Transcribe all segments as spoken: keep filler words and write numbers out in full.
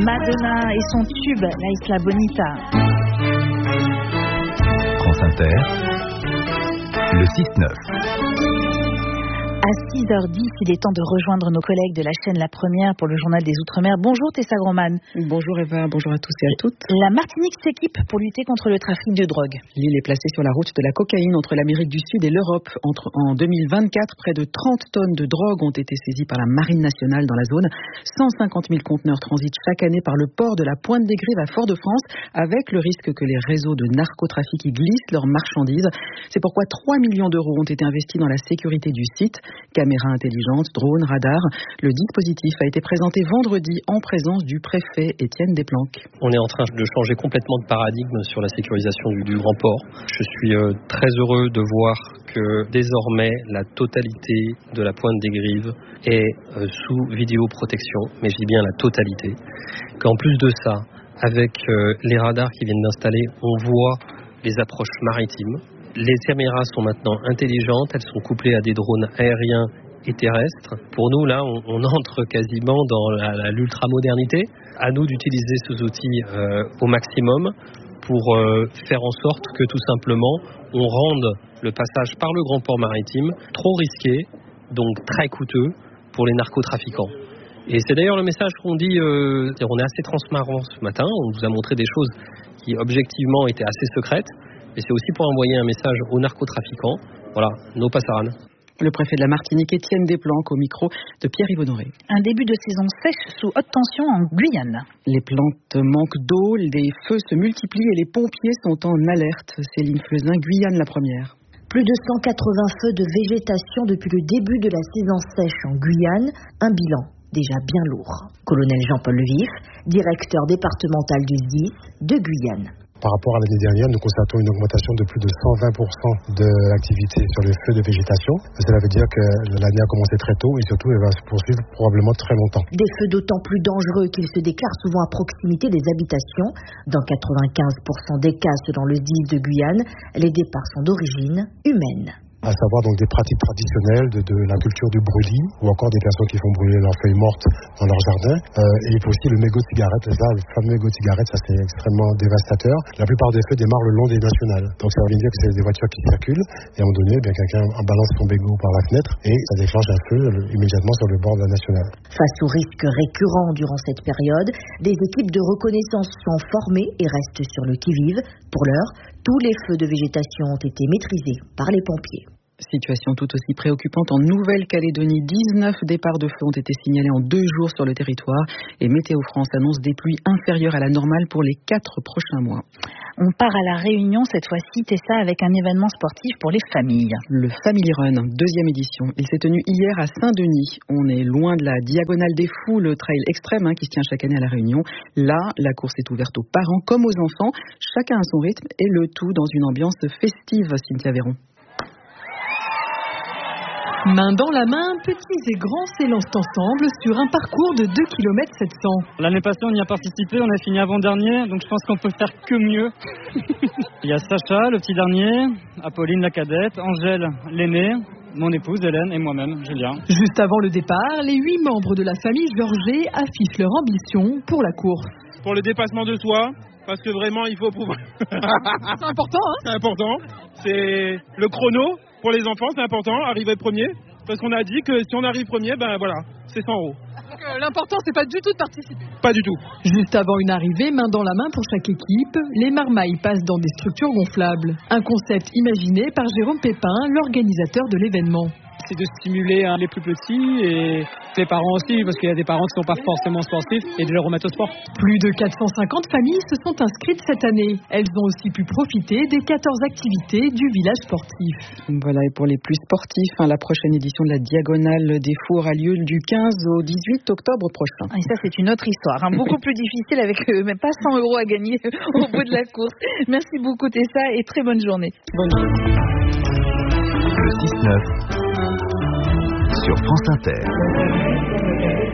Madonna et son tube, La Isla Bonita. France Inter, le six neuf. À six heures dix, il est temps de rejoindre nos collègues de la chaîne La Première pour le journal des Outre-mer. Bonjour Tessa Groman. Bonjour Eva, bonjour à tous et à toutes. La Martinique s'équipe pour lutter contre le trafic de drogue. L'île est placée sur la route de la cocaïne entre l'Amérique du Sud et l'Europe. Entre, en deux mille vingt-quatre, près de trente tonnes de drogue ont été saisies par la Marine nationale dans la zone. cent cinquante mille conteneurs transitent chaque année par le port de la Pointe-des-Grives à Fort-de-France, avec le risque que les réseaux de narcotrafic y glissent leurs marchandises. C'est pourquoi trois millions d'euros ont été investis dans la sécurité du site. Caméras intelligentes, drones, radars. Le dispositif a été présenté vendredi en présence du préfet Étienne Desplanques. On est en train de changer complètement de paradigme sur la sécurisation du, du Grand Port. Je suis euh, très heureux de voir que désormais la totalité de la Pointe-des-Grives est euh, sous vidéoprotection, mais je dis bien la totalité. Qu'en plus de ça, avec euh, les radars qui viennent d'installer, on voit les approches maritimes. Les caméras sont maintenant intelligentes, elles sont couplées à des drones aériens et terrestres. Pour nous, là, on, on entre quasiment dans la, la, l'ultramodernité. À nous d'utiliser ces outils euh, au maximum pour euh, faire en sorte que tout simplement, on rende le passage par le grand port maritime trop risqué, donc très coûteux pour les narcotrafiquants. Et c'est d'ailleurs le message qu'on dit, euh, on est assez transparent ce matin, on vous a montré des choses qui objectivement étaient assez secrètes. Et c'est aussi pour envoyer un message aux narcotrafiquants. Voilà, no passaran. Le préfet de la Martinique, Étienne Desplanques, au micro de Pierre-Yves Honoré. Un début de saison sèche sous haute tension en Guyane. Les plantes manquent d'eau, les feux se multiplient et les pompiers sont en alerte. Céline Fleusin, Guyane la première. Plus de cent quatre-vingts feux de végétation depuis le début de la saison sèche en Guyane. Un bilan déjà bien lourd. Colonel Jean-Paul Vif, directeur départemental du S D I S de Guyane. Par rapport à l'année dernière, nous constatons une augmentation de plus de cent vingt pour cent de l'activité sur les feux de végétation. Cela veut dire que l'année a commencé très tôt et surtout elle va se poursuivre probablement très longtemps. Des feux d'autant plus dangereux qu'ils se déclarent souvent à proximité des habitations. Dans quatre-vingt-quinze pour cent des cas, selon le S D I S de Guyane, les départs sont d'origine humaine. À savoir donc des pratiques traditionnelles de, de la culture du brûlis ou encore des personnes qui font brûler leurs feuilles mortes dans leur jardin. Euh, et il faut aussi le mégot de cigarette. Ça, le fameux mégot de cigarette, ça c'est extrêmement dévastateur. La plupart des feux démarrent le long des nationales. Donc ça veut dire que c'est des voitures qui circulent et à un moment donné, bien quelqu'un balance son mégot par la fenêtre et ça déclenche un feu immédiatement sur le bord de la nationale. Face aux risques récurrents durant cette période, des équipes de reconnaissance sont formées et restent sur le qui-vive. Pour l'heure, tous les feux de végétation ont été maîtrisés par les pompiers. Situation tout aussi préoccupante en Nouvelle-Calédonie. dix-neuf départs de feu ont été signalés en deux jours sur le territoire et Météo France annonce des pluies inférieures à la normale pour les quatre prochains mois. On part à la Réunion cette fois-ci, Tessa, avec un événement sportif pour les familles. Le Family Run, deuxième édition. Il s'est tenu hier à Saint-Denis. On est loin de la Diagonale des Fous, le trail extrême hein, qui se tient chaque année à la Réunion. Là, la course est ouverte aux parents comme aux enfants. Chacun à son rythme et le tout dans une ambiance festive, Cynthia Véron. Main dans la main, petits et grands s'élancent ensemble sur un parcours de deux kilomètres sept cents. L'année passée, on y a participé, on a fini avant-dernier, donc je pense qu'on peut faire que mieux. Il y a Sacha, le petit dernier, Apolline, la cadette, Angèle, l'aînée, mon épouse Hélène et moi-même, Julien. Juste avant le départ, les huit membres de la famille Georget affichent leur ambition pour la course. Pour le dépassement de soi, parce que vraiment, il faut pouvoir... C'est important, hein ? C'est important. C'est le chrono. Pour les enfants, c'est important, arriver premier, parce qu'on a dit que si on arrive premier, ben voilà, c'est cent euros. Donc euh, l'important, c'est pas du tout de participer. Pas du tout. Juste avant une arrivée, main dans la main pour chaque équipe, les marmailles passent dans des structures gonflables. Un concept imaginé par Jérôme Pépin, l'organisateur de l'événement. C'est de stimuler hein, les plus petits et les parents aussi, parce qu'il y a des parents qui ne sont pas forcément sportifs, et de les remettre au sport. Plus de quatre cent cinquante familles se sont inscrites cette année. Elles ont aussi pu profiter des quatorze activités du village sportif. Voilà, et pour les plus sportifs, hein, la prochaine édition de la Diagonale des Fous aura lieu du quinze au dix-huit octobre prochain. Et ça, c'est une autre histoire, hein, beaucoup plus difficile avec euh, même pas cent euros à gagner au bout de la course. Merci beaucoup Tessa et très bonne journée. Bonne journée. Le six neuf sur France Inter.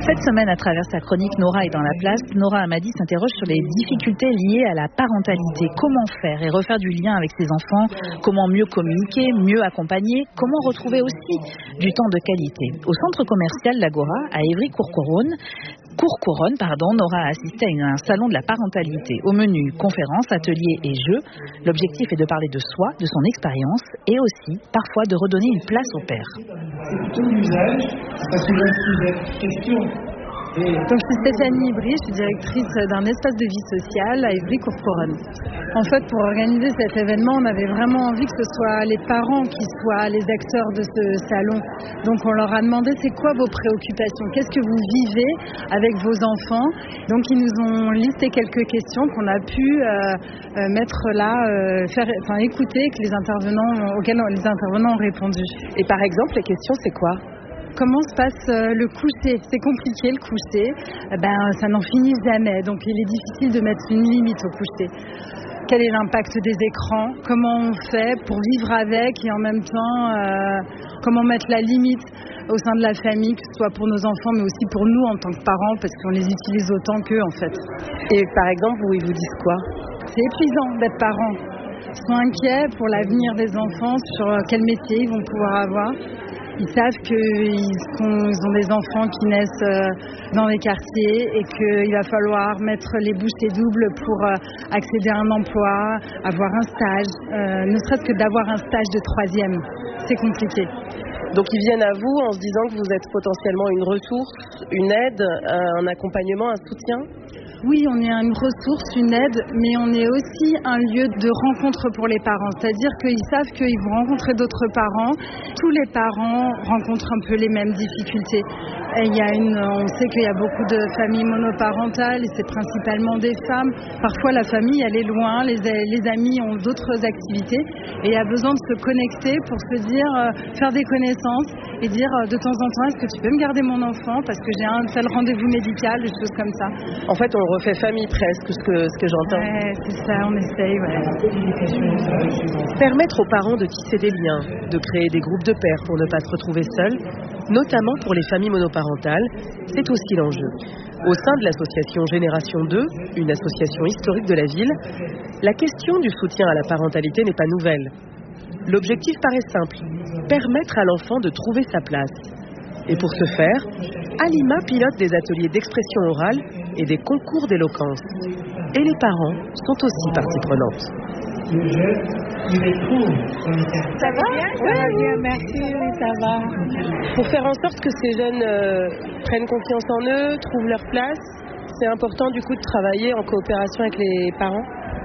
Cette semaine, à travers sa chronique Nora est dans la place, Nora Hamadi s'interroge sur les difficultés liées à la parentalité. Comment faire et refaire du lien avec ses enfants? Comment mieux communiquer, mieux accompagner? Comment retrouver aussi du temps de qualité? Au centre commercial L'Agora, à Évry-Courcouronne, Courcouronne, pardon, Nora a assisté à un salon de la parentalité. Au menu, conférences, ateliers et jeux. L'objectif est de parler de soi, de son expérience et aussi, parfois, de redonner une place au père. C'est plutôt l'usage, ça soulève plusieurs questions. Donc, je suis Stéphanie Ibry, je suis directrice d'un espace de vie sociale à Évry-Courcouronne. En fait, pour organiser cet événement, on avait vraiment envie que ce soit les parents qui soient les acteurs de ce salon. Donc, on leur a demandé c'est quoi vos préoccupations, qu'est-ce que vous vivez avec vos enfants. Donc, ils nous ont listé quelques questions qu'on a pu euh, euh, mettre là, euh, faire, enfin, écouter, que les intervenants, auxquelles les intervenants ont répondu. Et par exemple, les questions, c'est quoi ? Comment se passe le coucher? C'est compliqué le coucher, ben, ça n'en finit jamais, donc il est difficile de mettre une limite au coucher. Quel est l'impact des écrans? Comment on fait pour vivre avec et en même temps, euh, comment mettre la limite au sein de la famille, que ce soit pour nos enfants mais aussi pour nous en tant que parents, parce qu'on les utilise autant qu'eux en fait. Et par exemple, vous, ils vous disent quoi? C'est épuisant d'être parent. Ils sont inquiets pour l'avenir des enfants, sur quel métier ils vont pouvoir avoir. Ils savent qu'ils ils ont des enfants qui naissent dans les quartiers et qu'il va falloir mettre les bouchées doubles pour accéder à un emploi, avoir un stage, euh, ne serait-ce que d'avoir un stage de troisième. C'est compliqué. Donc ils viennent à vous en se disant que vous êtes potentiellement une ressource, une aide, un accompagnement, un soutien? Oui, on est une ressource, une aide, mais on est aussi un lieu de rencontre pour les parents. C'est-à-dire qu'ils savent qu'ils vont rencontrer d'autres parents. Tous les parents rencontrent un peu les mêmes difficultés. Et il y a une, on sait qu'il y a beaucoup de familles monoparentales et c'est principalement des femmes. Parfois, la famille, elle est loin, les, les amis ont d'autres activités et il y a besoin de se connecter pour se dire, euh, faire des connaissances et dire euh, de temps en temps, est-ce que tu peux me garder mon enfant parce que j'ai un tel rendez-vous médical, des choses comme ça. En fait, on refait famille presque, ce que, ce que j'entends. Ouais, c'est ça, on essaye, ouais. Permettre aux parents de tisser des liens, de créer des groupes de pères pour ne pas se retrouver seuls, notamment pour les familles monoparentales, c'est aussi l'enjeu. Au sein de l'association Génération deux, une association historique de la ville, la question du soutien à la parentalité n'est pas nouvelle. L'objectif paraît simple, permettre à l'enfant de trouver sa place. Et pour ce faire, Alima pilote des ateliers d'expression orale et des concours d'éloquence. Et les parents sont aussi partie prenante. Le geste, il est cool. Ça va bien? Ça va bien, merci, oui, ça va. Pour faire en sorte que ces jeunes euh, prennent confiance en eux, trouvent leur place, c'est important du coup de travailler en coopération avec les parents?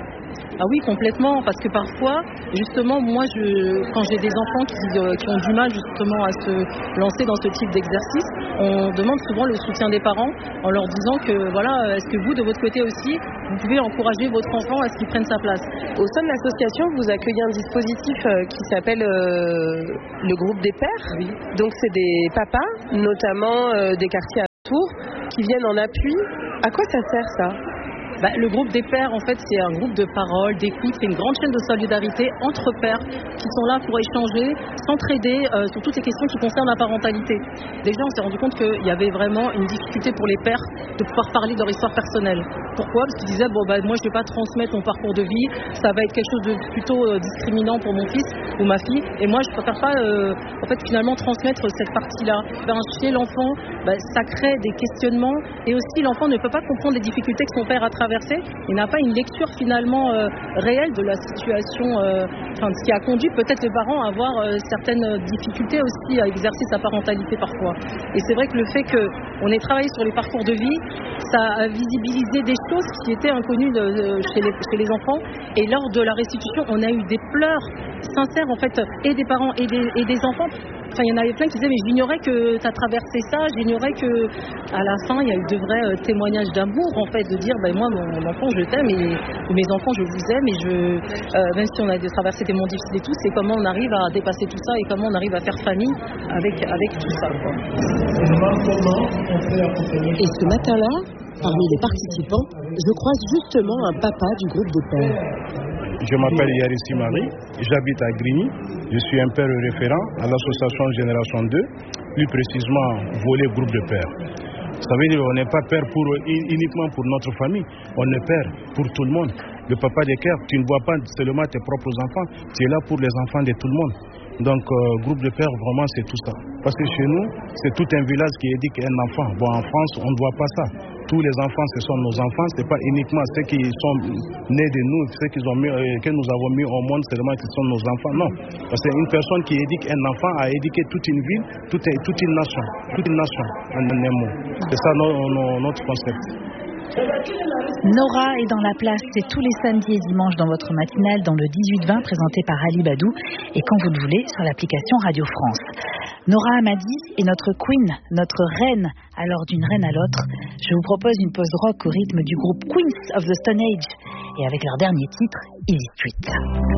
Ah oui, complètement, parce que parfois, justement, moi, je, quand j'ai des enfants qui, euh, qui ont du mal justement à se lancer dans ce type d'exercice, on demande souvent le soutien des parents en leur disant que, voilà, est-ce que vous, de votre côté aussi, vous pouvez encourager votre enfant à ce qu'il prenne sa place. Au sein de l'association, vous accueillez un dispositif euh, qui s'appelle euh, le groupe des pères. Oui. Donc, c'est des papas, notamment euh, des quartiers à Tours, qui viennent en appui. À quoi ça sert, ça ? Bah, le groupe des pères, en fait, c'est un groupe de parole, d'écoute, c'est une grande chaîne de solidarité entre pères qui sont là pour échanger, s'entraider euh, sur toutes les questions qui concernent la parentalité. Déjà, on s'est rendu compte qu'il y avait vraiment une difficulté pour les pères de pouvoir parler de leur histoire personnelle. Pourquoi? Parce qu'ils disaient, bon, bah, moi, je ne vais pas transmettre mon parcours de vie, ça va être quelque chose de plutôt euh, discriminant pour mon fils ou ma fille, et moi, je ne préfère pas, euh, en fait, finalement, transmettre cette partie-là. Ben, chez l'enfant, bah, ça crée des questionnements, et aussi, l'enfant ne peut pas comprendre les difficultés que son père a traversées. Il n'a pas une lecture finalement euh, réelle de la situation, euh, enfin, ce qui a conduit peut-être les parents à avoir euh, certaines difficultés aussi à exercer sa parentalité parfois. Et c'est vrai que le fait qu'on ait travaillé sur les parcours de vie, ça a visibilisé des choses qui étaient inconnues de, de, chez, les, chez les enfants. Et lors de la restitution, on a eu des pleurs sincères en fait, et des parents et des, et des enfants. Enfin, il y en avait plein qui disaient mais j'ignorais que tu as traversé ça, j'ignorais que à la fin il y a eu de vrais euh, témoignages d'amour en fait, de dire ben moi mon, mon enfant je t'aime et mes enfants je vous aime et je euh, même si on a traversé des moments difficiles et tout, c'est comment on arrive à dépasser tout ça et comment on arrive à faire famille avec, avec tout ça quoi. Et ce matin-là, parmi les participants, je croise justement un papa du groupe de pères. Je m'appelle Yarissi Marie, j'habite à Grigny, je suis un père référent à l'association Génération deux, plus précisément volet groupe de pères. Ça veut dire qu'on n'est pas père pour, uniquement pour notre famille, on est père pour tout le monde. Le papa des cœurs, tu ne vois pas seulement tes propres enfants, tu es là pour les enfants de tout le monde. Donc, euh, groupe de pères, vraiment, c'est tout ça. Parce que chez nous, c'est tout un village qui éduque un enfant. Bon, en France, on ne voit pas ça. Tous les enfants, ce sont nos enfants. Ce n'est pas uniquement ceux qui sont nés de nous, ceux qui ont mis, euh, que nous avons mis au monde, seulement qui sont nos enfants. Non. Parce qu'une personne qui éduque un enfant a éduqué toute une ville, toute, toute une nation. Toute une nation, en un mot. C'est ça no, no, notre concept. Nora est dans la place, c'est tous les samedis et dimanches dans votre matinale dans le dix-huit vingt présenté par Ali Badou et quand vous le voulez sur l'application Radio France. Nora Hamadi est notre queen, notre reine, alors d'une reine à l'autre. Je vous propose une pause rock au rythme du groupe Queens of the Stone Age et avec leur dernier titre, Easy Street.